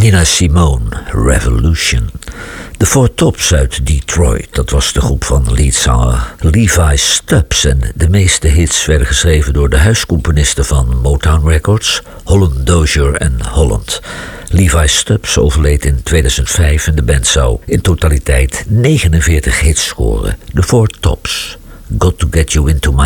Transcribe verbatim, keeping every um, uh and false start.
Nina Simone, Revolution. De Four Tops uit Detroit, dat was de groep van leadzanger Levi Stubbs en de meeste hits werden geschreven door de huiscomponisten van Motown Records, Holland Dozier en Holland. Levi Stubbs overleed in tweeduizend vijf en de band zou in totaliteit negenenveertig hits scoren. De Four Tops, Got to Get You Into My